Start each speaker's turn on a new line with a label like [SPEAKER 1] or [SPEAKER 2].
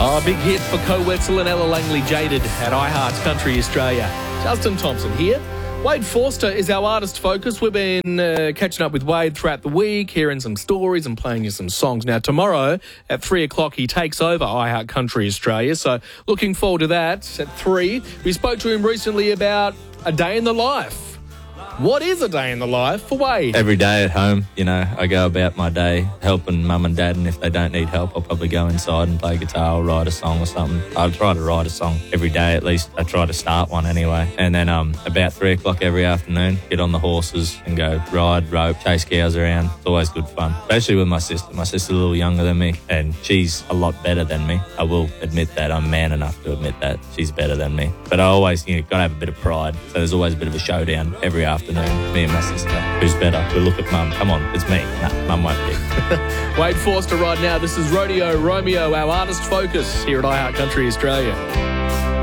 [SPEAKER 1] Oh, big hit for Co Wetzel and Ella Langley, Jaded at iHeart Country Australia. Justin Thompson here. Wade Forster is our artist focus. We've been catching up with Wade throughout the week, hearing some stories and playing you some songs. Now, tomorrow at 3 o'clock, he takes over iHeart Country Australia. So looking forward to that at 3. We spoke to him recently about a day in the life. What is a day in the life for Wade?
[SPEAKER 2] Every day at home, I go about my day helping mum and dad, and if they don't need help, I'll probably go inside and play guitar or write a song or something. I'll try to write a song every day at least. I try to start one anyway. And then about 3 o'clock every afternoon, get on the horses and go ride, rope, chase cows around. It's always good fun, especially with my sister. My sister's a little younger than me, and she's a lot better than me. I will admit that. I'm man enough to admit that she's better than me. But I always, got to have a bit of pride. So there's always a bit of a showdown every afternoon. Me and my sister. Who's better? We look at mum. Come on, it's me. Nah, mum won't pick.
[SPEAKER 1] Wade Forster right now. This is Rodeo Romeo, our artist focus here at iHeart Country Australia.